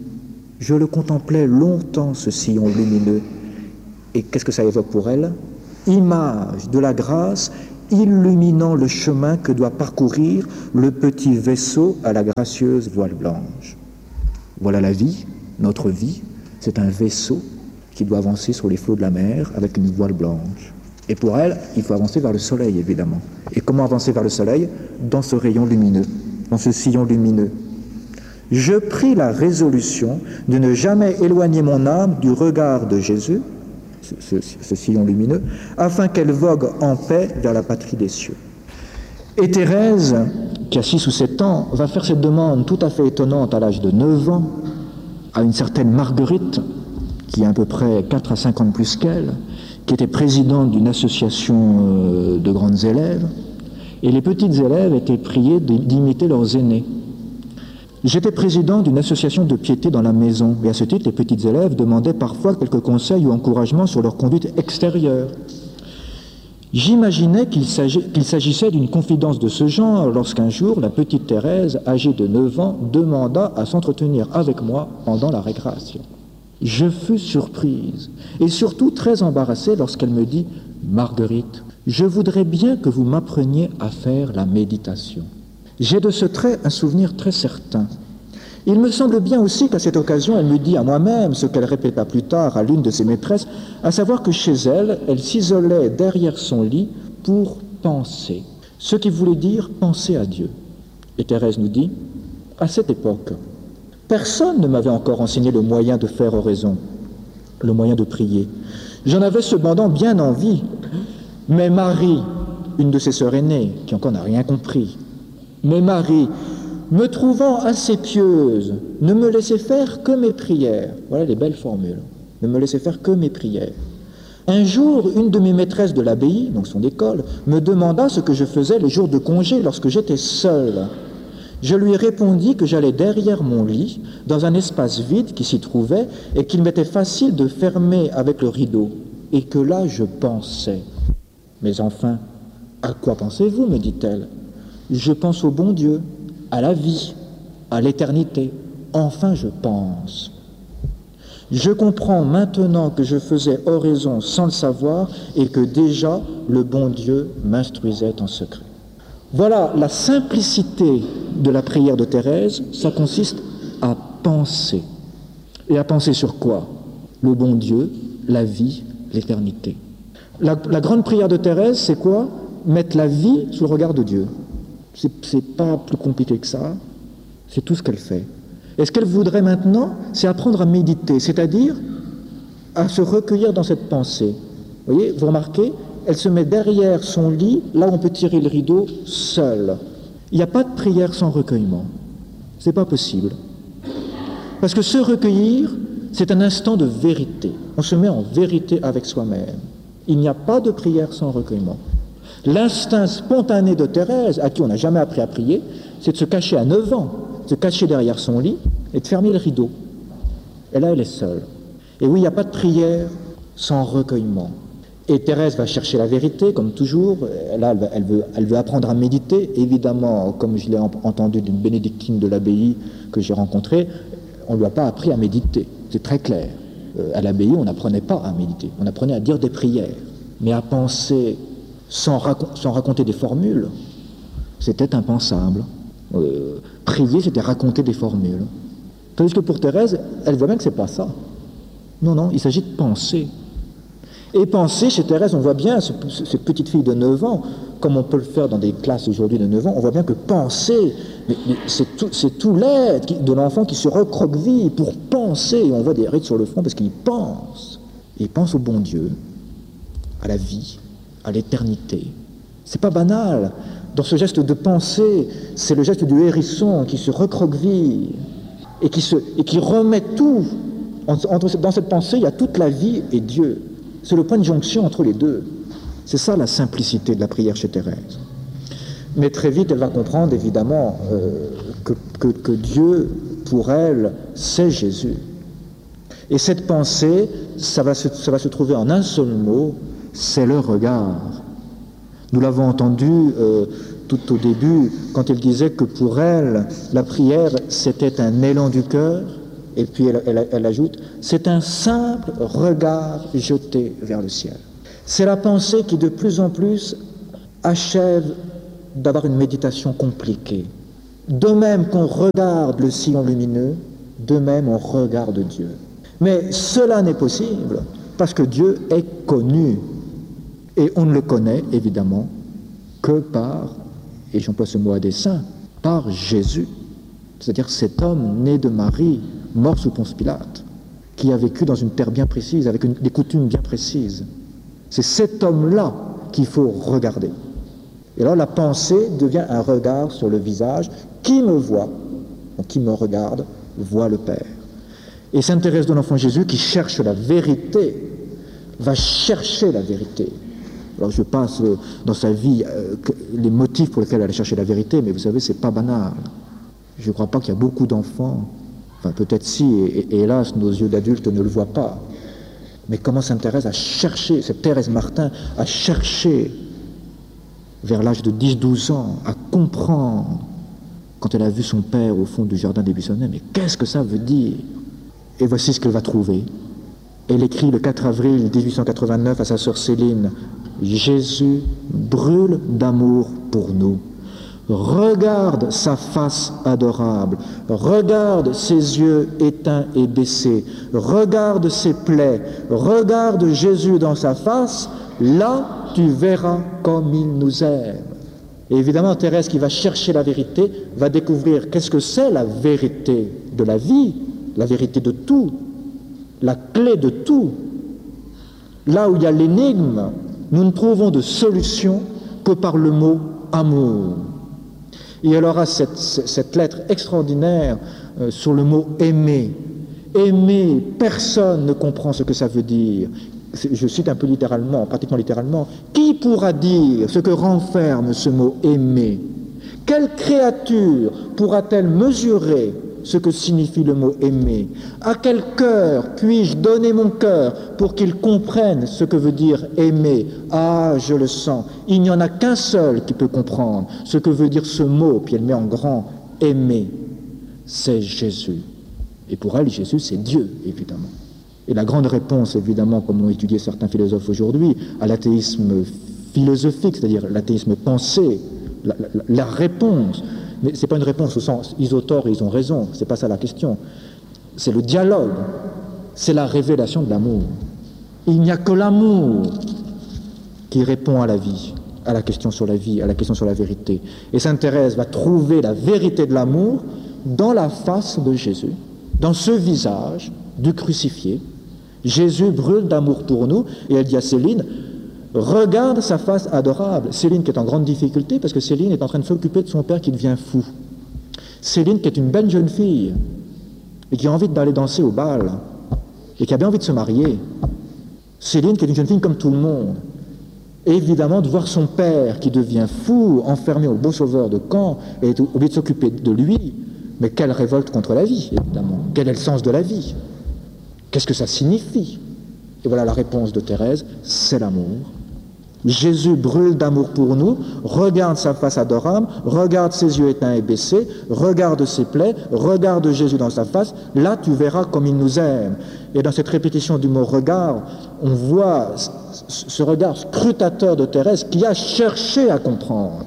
Je le contemplais longtemps, ce sillon lumineux. Et qu'est-ce que ça évoque pour elle? Image de la grâce illuminant le chemin que doit parcourir le petit vaisseau à la gracieuse voile blanche. Voilà la vie, notre vie, c'est un vaisseau qui doit avancer sur les flots de la mer avec une voile blanche. Et pour elle, il faut avancer vers le soleil, évidemment. Et comment avancer vers le soleil? Dans ce rayon lumineux, dans ce sillon lumineux. Je pris la résolution de ne jamais éloigner mon âme du regard de Jésus, ce, ce, ce sillon lumineux, afin qu'elle vogue en paix vers la patrie des cieux. Et Thérèse, qui a six ou sept ans, va faire cette demande tout à fait étonnante à l'âge de neuf ans, à une certaine Marguerite, qui a à peu près quatre à cinq ans de plus qu'elle, qui était présidente d'une association de grandes élèves, et les petites élèves étaient priées d'imiter leurs aînés. J'étais président d'une association de piété dans la maison, et à ce titre, les petites élèves demandaient parfois quelques conseils ou encouragements sur leur conduite extérieure. J'imaginais qu'il s'agissait d'une confidence de ce genre lorsqu'un jour, la petite Thérèse, âgée de neuf ans, demanda à s'entretenir avec moi pendant la récréation. Je fus surprise et surtout très embarrassée lorsqu'elle me dit « Marguerite, je voudrais bien que vous m'appreniez à faire la méditation. » J'ai de ce trait un souvenir très certain. Il me semble bien aussi qu'à cette occasion, elle me dit à moi-même ce qu'elle répéta plus tard à l'une de ses maîtresses, à savoir que chez elle, elle s'isolait derrière son lit pour penser, ce qui voulait dire penser à Dieu. Et Thérèse nous dit, à cette époque, personne ne m'avait encore enseigné le moyen de faire oraison, le moyen de prier. J'en avais cependant bien envie, mais Marie, une de ses sœurs aînées, qui encore n'a rien compris, mais Marie, me trouvant assez pieuse, ne me laissait faire que mes prières. Voilà les belles formules. Ne me laissait faire que mes prières. Un jour, une de mes maîtresses de l'abbaye, donc son école, me demanda ce que je faisais les jours de congé lorsque j'étais seule. Je lui répondis que j'allais derrière mon lit, dans un espace vide qui s'y trouvait, et qu'il m'était facile de fermer avec le rideau, et que là je pensais. Mais enfin, à quoi pensez-vous, me dit-elle? Je pense au bon Dieu, à la vie, à l'éternité. Enfin, je pense. Je comprends maintenant que je faisais oraison sans le savoir et que déjà le bon Dieu m'instruisait en secret. Voilà la simplicité de la prière de Thérèse, ça consiste à penser. Et à penser sur quoi? Le bon Dieu, la vie, l'éternité. La, la grande prière de Thérèse, c'est quoi? Mettre la vie sous le regard de Dieu. C'est, c'est pas plus compliqué que ça, c'est tout ce qu'elle fait. Et ce qu'elle voudrait maintenant, c'est apprendre à méditer, c'est-à-dire à se recueillir dans cette pensée. Vous voyez, vous remarquez, elle se met derrière son lit, là où on peut tirer le rideau, seule. Il n'y a pas de prière sans recueillement. C'est pas possible. Parce que se recueillir, c'est un instant de vérité. On se met en vérité avec soi-même. Il n'y a pas de prière sans recueillement. L'instinct spontané de Thérèse, à qui on n'a jamais appris à prier, c'est de se cacher à neuf ans, de se cacher derrière son lit et de fermer le rideau. Et là, elle est seule. Et oui, il n'y a pas de prière sans recueillement. Et Thérèse va chercher la vérité, comme toujours. Là, elle veut, elle veut apprendre à méditer. Évidemment, comme je l'ai entendu d'une bénédictine de l'abbaye que j'ai rencontrée, on ne lui a pas appris à méditer. C'est très clair. Euh, à l'abbaye, on n'apprenait pas à méditer. On apprenait à dire des prières. Mais à penser sans, raco- sans raconter des formules, c'était impensable. Euh, prier, c'était raconter des formules. Tandis que pour Thérèse, elle voit bien que c'est pas ça. Non, non, il s'agit de penser. Et penser, chez Thérèse, on voit bien, cette petite fille de neuf ans, comme on peut le faire dans des classes aujourd'hui de neuf ans, on voit bien que penser, mais, mais c'est, tout, c'est tout l'être de l'enfant qui se recroqueville pour penser. Et on voit des rides sur le front parce qu'il pense. Il pense au bon Dieu, à la vie, à l'éternité. C'est pas banal. Dans ce geste de pensée, c'est le geste du hérisson qui se recroqueville et qui, se, et qui remet tout. Entre, dans cette pensée, il y a toute la vie et Dieu. C'est le point de jonction entre les deux. C'est ça la simplicité de la prière chez Thérèse. Mais très vite, elle va comprendre évidemment euh, que, que, que Dieu, pour elle, c'est Jésus. Et cette pensée, ça va, se, ça va se trouver en un seul mot, c'est le regard. Nous l'avons entendu euh, tout au début, quand elle disait que pour elle, la prière, c'était un élan du cœur. Et puis elle, elle, elle ajoute, c'est un simple regard jeté vers le ciel. C'est la pensée qui de plus en plus achève d'avoir une méditation compliquée. De même qu'on regarde le sillon lumineux, de même on regarde Dieu. Mais cela n'est possible parce que Dieu est connu. Et on ne le connaît évidemment que par, et j'emploie ce mot à dessein, par Jésus. C'est-à-dire cet homme né de Marie, mort sous Ponce Pilate, qui a vécu dans une terre bien précise, avec une, des coutumes bien précises. C'est cet homme-là qu'il faut regarder. Et alors la pensée devient un regard sur le visage. Qui me voit, donc qui me regarde, voit le Père. Et Sainte Thérèse de l'Enfant Jésus, qui cherche la vérité, va chercher la vérité. Alors je passe dans sa vie euh, les motifs pour lesquels elle a cherché la vérité, mais vous savez, c'est pas banal. Je ne crois pas qu'il y a beaucoup d'enfants, enfin peut-être si, et, et hélas, nos yeux d'adultes ne le voient pas. Mais comment Sainte Thérèse a cherché, cette Thérèse Martin a cherché, vers l'âge de dix douze ans, à comprendre, quand elle a vu son père au fond du jardin des Buissonnets, mais qu'est-ce que ça veut dire? Et voici ce qu'elle va trouver. Elle écrit le quatre avril mille huit cent quatre-vingt-neuf à sa sœur Céline, « Jésus brûle d'amour pour nous. Regarde sa face adorable, regarde ses yeux éteints et baissés, regarde ses plaies, regarde Jésus dans sa face, là tu verras comme il nous aime. » Et évidemment, Thérèse qui va chercher la vérité va découvrir qu'est-ce que c'est la vérité de la vie, la vérité de tout, la clé de tout. Là où il y a l'énigme, nous ne trouvons de solution que par le mot amour. Et elle aura cette, cette lettre extraordinaire euh, sur le mot aimer. Aimer, personne ne comprend ce que ça veut dire. Je cite un peu littéralement, pratiquement littéralement. Qui pourra dire ce que renferme ce mot aimer? Quelle créature pourra-t-elle mesurer ce que signifie le mot aimer? À quel cœur puis-je donner mon cœur pour qu'il comprenne ce que veut dire aimer? Ah, je le sens. Il n'y en a qu'un seul qui peut comprendre ce que veut dire ce mot, puis elle met en grand aimer. C'est Jésus. Et pour elle, Jésus, c'est Dieu, évidemment. Et la grande réponse, évidemment, comme l'ont étudié certains philosophes aujourd'hui, à l'athéisme philosophique, c'est-à-dire l'athéisme pensé, la, la, la réponse, mais ce n'est pas une réponse au sens ils ont tort et ils ont raison, ce n'est pas ça la question. C'est le dialogue, c'est la révélation de l'amour. Il n'y a que l'amour qui répond à la vie, à la question sur la vie, à la question sur la vérité. Et Sainte Thérèse va trouver la vérité de l'amour dans la face de Jésus, dans ce visage du crucifié. Jésus brûle d'amour pour nous, et elle dit à Céline, regarde sa face adorable. Céline qui est en grande difficulté parce que Céline est en train de s'occuper de son père qui devient fou. Céline qui est une belle jeune fille et qui a envie d'aller danser au bal et qui a bien envie de se marier. Céline qui est une jeune fille comme tout le monde. Et évidemment de voir son père qui devient fou, enfermé au beau sauveur de Caen et est obligé de s'occuper de lui. Mais quelle révolte contre la vie, évidemment. Quel est le sens de la vie? Qu'est-ce que ça signifie? Et voilà la réponse de Thérèse, c'est l'amour. Jésus brûle d'amour pour nous, regarde sa face adorable, regarde ses yeux éteints et baissés, regarde ses plaies, regarde Jésus dans sa face, là tu verras comme il nous aime. Et dans cette répétition du mot regard, on voit ce regard scrutateur de Thérèse qui a cherché à comprendre.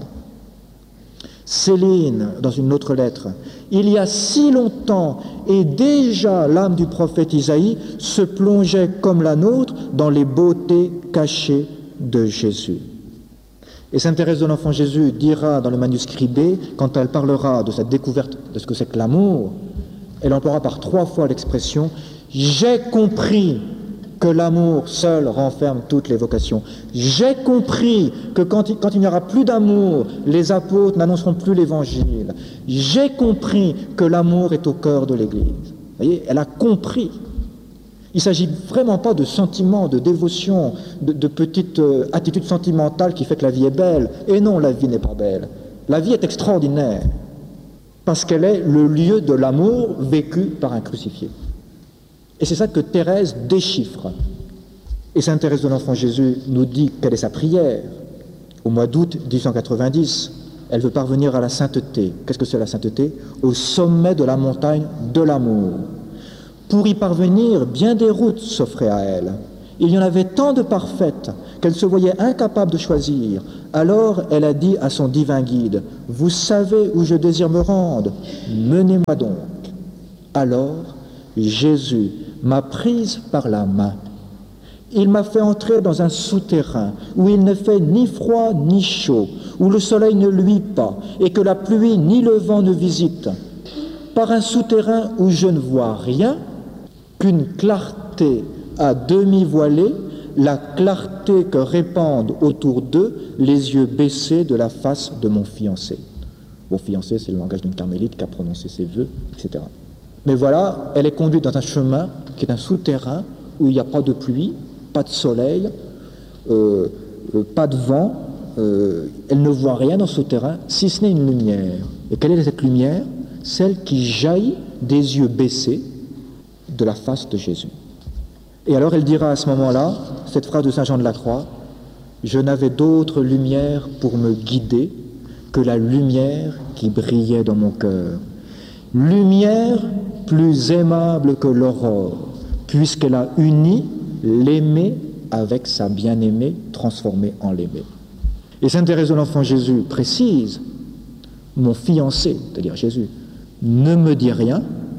Céline, dans une autre lettre, il y a si longtemps et déjà l'âme du prophète Isaïe se plongeait comme la nôtre dans les beautés cachées de Jésus. Et Sainte Thérèse de l'Enfant Jésus dira dans le manuscrit B, quand elle parlera de sa découverte de ce que c'est que l'amour, elle emploiera par trois fois l'expression « j'ai compris » que l'amour seul renferme toutes les vocations. J'ai compris que quand il, quand il n'y aura plus d'amour, les apôtres n'annonceront plus l'évangile. J'ai compris que l'amour est au cœur de l'Église. Vous voyez, elle a compris. Il ne s'agit vraiment pas de sentiments, de dévotion, de, de petites euh, attitudes sentimentales qui fait que la vie est belle. Et non, la vie n'est pas belle. La vie est extraordinaire parce qu'elle est le lieu de l'amour vécu par un crucifié. Et c'est ça que Thérèse déchiffre. Et Sainte Thérèse de l'Enfant Jésus nous dit quelle est sa prière. Au mois d'août mille huit cent quatre-vingt-dix, elle veut parvenir à la sainteté. Qu'est-ce que c'est la sainteté? Au sommet de la montagne de l'amour. Pour y parvenir, bien des routes s'offraient à elle. Il y en avait tant de parfaites qu'elle se voyait incapable de choisir. Alors elle a dit à son divin guide, « Vous savez où je désire me rendre, menez-moi donc. » Alors Jésus m'a prise par la main. Il m'a fait entrer dans un souterrain où il ne fait ni froid ni chaud, où le soleil ne luit pas et que la pluie ni le vent ne visitent. Par un souterrain où je ne vois rien qu'une clarté à demi voilée, la clarté que répandent autour d'eux les yeux baissés de la face de mon fiancé. Mon fiancé, c'est le langage d'une carmélite qui a prononcé ses vœux, et cetera. Mais voilà, elle est conduite dans un chemin qui est un souterrain où il n'y a pas de pluie, pas de soleil, euh, euh, pas de vent, euh, elle ne voit rien dans ce souterrain, si ce n'est une lumière. Et quelle est cette lumière? Celle qui jaillit des yeux baissés de la face de Jésus. Et alors elle dira à ce moment-là, cette phrase de saint Jean de la Croix, « Je n'avais d'autre lumière pour me guider que la lumière qui brillait dans mon cœur. Lumière plus aimable que l'aurore, puisqu'elle a uni l'aimé avec sa bien-aimée transformée en l'aimé. » Et sainte Thérèse de l'Enfant Jésus précise, « Mon fiancé, c'est-à-dire Jésus, ne me dit rien,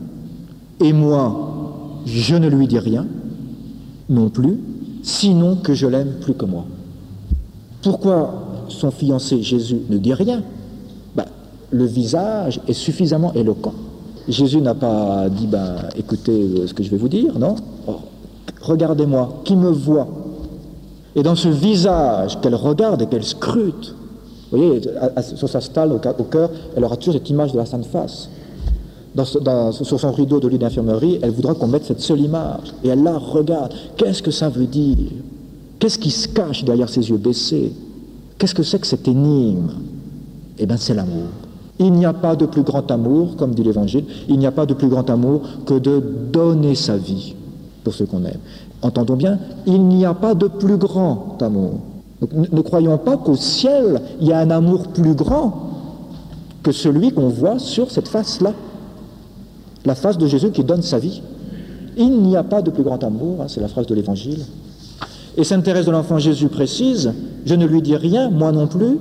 et moi, je ne lui dis rien, non plus, sinon que je l'aime plus que moi. » Pourquoi son fiancé Jésus ne dit rien? Ben, le visage est suffisamment éloquent. Jésus n'a pas dit, ben, écoutez ce que je vais vous dire, non? Oh, regardez-moi, qui me voit? Et dans ce visage qu'elle regarde et qu'elle scrute, vous voyez, à, à, sur sa stalle au, au cœur, elle aura toujours cette image de la Sainte Face. Dans, dans, sur son rideau de lit d'infirmerie, elle voudra qu'on mette cette seule image. Et elle la regarde. Qu'est-ce que ça veut dire? Qu'est-ce qui se cache derrière ses yeux baissés? Qu'est-ce que c'est que cette énigme? Eh bien, c'est l'amour. Il n'y a pas de plus grand amour, comme dit l'Évangile, il n'y a pas de plus grand amour que de donner sa vie pour ceux qu'on aime. Entendons bien, il n'y a pas de plus grand amour. Donc, ne, ne croyons pas qu'au ciel, il y a un amour plus grand que celui qu'on voit sur cette face-là. La face de Jésus qui donne sa vie. Il n'y a pas de plus grand amour, hein, c'est la phrase de l'Évangile. Et sainte Thérèse de l'Enfant Jésus précise, je ne lui dis rien, moi non plus,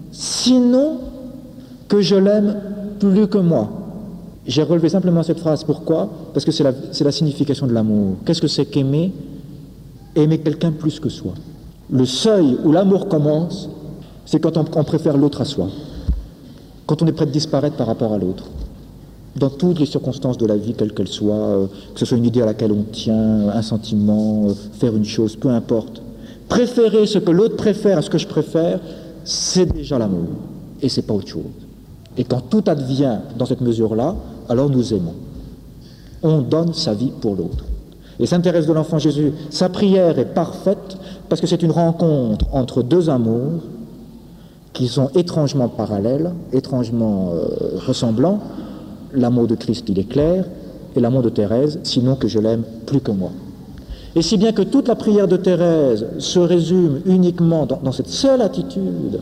sinon que je l'aime plus que moi. J'ai relevé simplement cette phrase, pourquoi? Parce que c'est la, c'est la signification de l'amour. Qu'est-ce que c'est qu'aimer? Aimer quelqu'un plus que soi. Le seuil où l'amour commence, c'est quand on, on préfère l'autre à soi. Quand on est prêt de disparaître par rapport à l'autre. Dans toutes les circonstances de la vie, quelles qu'elles soient, euh, que ce soit une idée à laquelle on tient, un sentiment, euh, faire une chose, peu importe. Préférer ce que l'autre préfère à ce que je préfère, c'est déjà l'amour. Et c'est pas autre chose. Et quand tout advient dans cette mesure-là, alors nous aimons. On donne sa vie pour l'autre. Et sainte Thérèse de l'Enfant Jésus, sa prière est parfaite parce que c'est une rencontre entre deux amours qui sont étrangement parallèles, étrangement euh, ressemblants. L'amour de Christ, il est clair, et l'amour de Thérèse, sinon que je l'aime plus que moi. Et si bien que toute la prière de Thérèse se résume uniquement dans, dans cette seule attitude,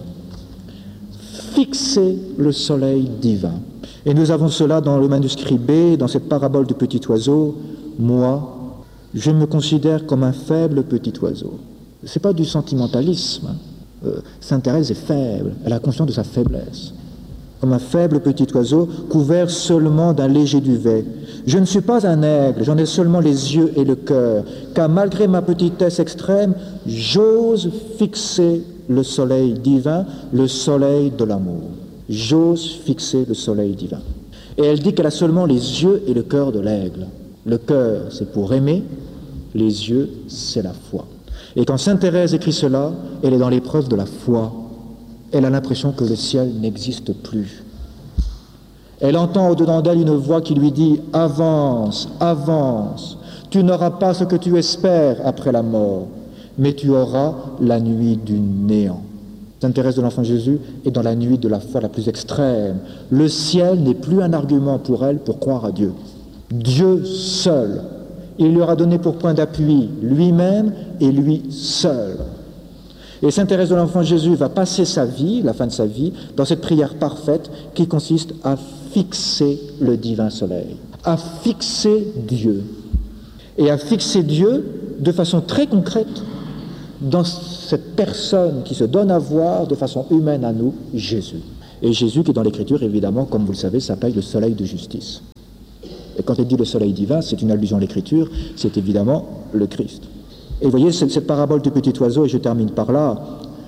fixer le soleil divin. Et nous avons cela dans le manuscrit B, dans cette parabole du petit oiseau. Moi, je me considère comme un faible petit oiseau. Ce n'est pas du sentimentalisme. Hein. Euh, Sainte Thérèse est faible, elle a conscience de sa faiblesse. Comme un faible petit oiseau, couvert seulement d'un léger duvet. Je ne suis pas un aigle, j'en ai seulement les yeux et le cœur, car malgré ma petitesse extrême, j'ose fixer le soleil divin, le soleil de l'amour. J'ose fixer le soleil divin. Et elle dit qu'elle a seulement les yeux et le cœur de l'aigle. Le cœur, c'est pour aimer, les yeux, c'est la foi. Et quand sainte Thérèse écrit cela, elle est dans l'épreuve de la foi. Elle a l'impression que le ciel n'existe plus. Elle entend au-dedans d'elle une voix qui lui dit « Avance, avance, tu n'auras pas ce que tu espères après la mort, mais tu auras la nuit du néant. » Sainte Thérèse de l'Enfant Jésus est dans la nuit de la foi la plus extrême. Le ciel n'est plus un argument pour elle pour croire à Dieu. Dieu seul. Il lui aura donné pour point d'appui lui-même et lui seul. Et sainte Thérèse de l'Enfant Jésus va passer sa vie, la fin de sa vie, dans cette prière parfaite qui consiste à fixer le divin soleil, à fixer Dieu. Et à fixer Dieu de façon très concrète dans cette personne qui se donne à voir de façon humaine à nous, Jésus. Et Jésus qui dans l'Écriture, évidemment, comme vous le savez, s'appelle le soleil de justice. Et quand il dit le soleil divin, c'est une allusion à l'Écriture, c'est évidemment le Christ. Et vous voyez, cette, cette parabole du petit oiseau, et je termine par là,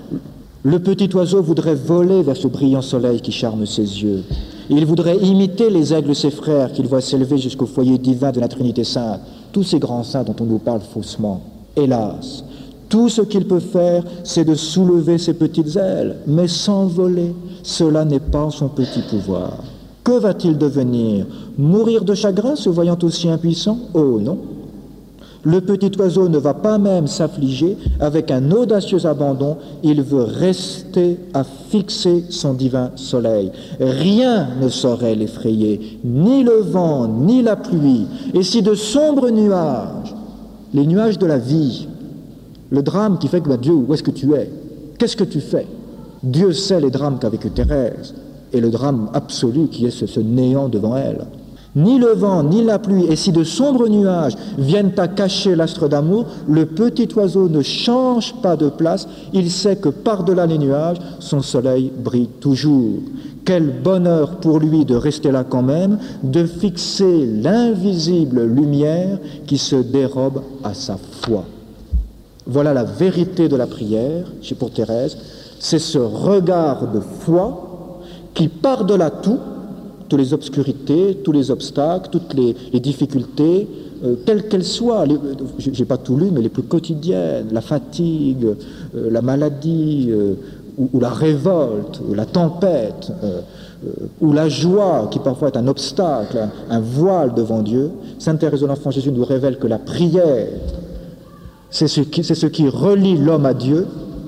le petit oiseau voudrait voler vers ce brillant soleil qui charme ses yeux. Il voudrait imiter les aigles ses frères qu'il voit s'élever jusqu'au foyer divin de la Trinité Sainte, tous ces grands saints dont on nous parle faussement. Hélas, tout ce qu'il peut faire, c'est de soulever ses petites ailes, mais s'envoler, cela n'est pas son petit pouvoir. Que va-t-il devenir? Mourir de chagrin se voyant aussi impuissant? Oh non! Le petit oiseau ne va pas même s'affliger, avec un audacieux abandon, il veut rester à fixer son divin soleil. Rien ne saurait l'effrayer, ni le vent, ni la pluie. Et si de sombres nuages, les nuages de la vie, le drame qui fait que, ben, Dieu, où est-ce que tu es? Qu'est-ce que tu fais? Dieu sait les drames qu'a vécu Thérèse, et le drame absolu qui est ce, ce néant devant elle. Ni le vent, ni la pluie, et si de sombres nuages viennent à cacher l'astre d'amour, le petit oiseau ne change pas de place, il sait que par-delà les nuages, son soleil brille toujours. Quel bonheur pour lui de rester là quand même, de fixer l'invisible lumière qui se dérobe à sa foi. Voilà la vérité de la prière, chez pour Thérèse, c'est ce regard de foi qui par-delà tout, toutes les obscurités, tous les obstacles, toutes les, les difficultés, euh, quelles qu'elles soient, les, je n'ai pas tout lu, mais les plus quotidiennes, la fatigue, euh, la maladie, euh, ou, ou la révolte, ou la tempête, euh, euh, ou la joie, qui parfois est un obstacle, un, un voile devant Dieu, Sainte Thérèse de l'Enfant Jésus nous révèle que la prière, c'est ce qui, c'est ce qui relie l'homme à Dieu.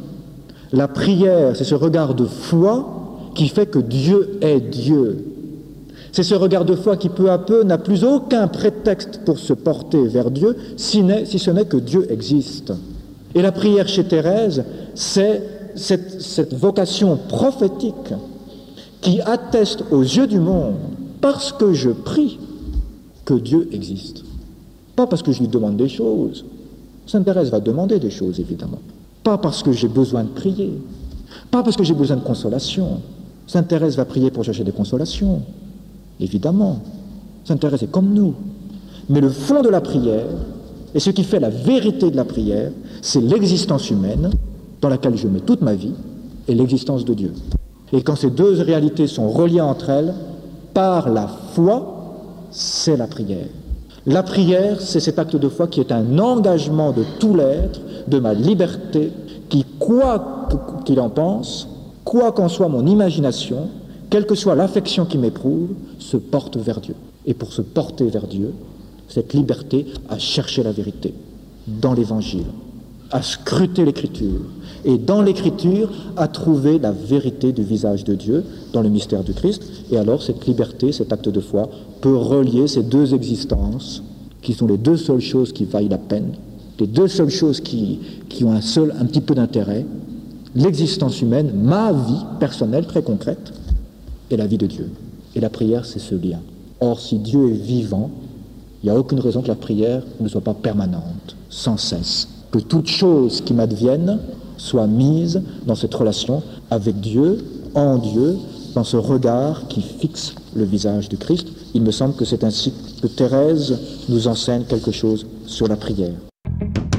La prière, c'est ce regard de foi qui fait que Dieu est Dieu. C'est ce regard de foi qui, peu à peu, n'a plus aucun prétexte pour se porter vers Dieu, si, si ce n'est que Dieu existe. Et la prière chez Thérèse, c'est cette, cette vocation prophétique qui atteste aux yeux du monde, parce que je prie, que Dieu existe. Pas parce que je lui demande des choses. Sainte Thérèse va demander des choses, évidemment. Pas parce que j'ai besoin de prier. Pas parce que j'ai besoin de consolation. Sainte Thérèse va prier pour chercher des consolations. Évidemment, Sainte Thérèse est comme nous. Mais le fond de la prière, et ce qui fait la vérité de la prière, c'est l'existence humaine dans laquelle je mets toute ma vie et l'existence de Dieu. Et quand ces deux réalités sont reliées entre elles, par la foi, c'est la prière. La prière, c'est cet acte de foi qui est un engagement de tout l'être, de ma liberté, qui, quoi qu'il en pense, quoi qu'en soit mon imagination, quelle que soit l'affection qui m'éprouve, se porte vers Dieu. Et pour se porter vers Dieu, cette liberté à chercher la vérité dans l'Évangile, à scruter l'Écriture, et dans l'Écriture, à trouver la vérité du visage de Dieu dans le mystère du Christ. Et alors, cette liberté, cet acte de foi, peut relier ces deux existences, qui sont les deux seules choses qui vaillent la peine, les deux seules choses qui, qui ont un seul, un petit peu d'intérêt, l'existence humaine, ma vie personnelle très concrète, et la vie de Dieu. Et la prière, c'est ce lien. Or, si Dieu est vivant, il n'y a aucune raison que la prière ne soit pas permanente, sans cesse. Que toute chose qui m'advienne soit mise dans cette relation avec Dieu, en Dieu, dans ce regard qui fixe le visage du Christ. Il me semble que c'est ainsi que Thérèse nous enseigne quelque chose sur la prière.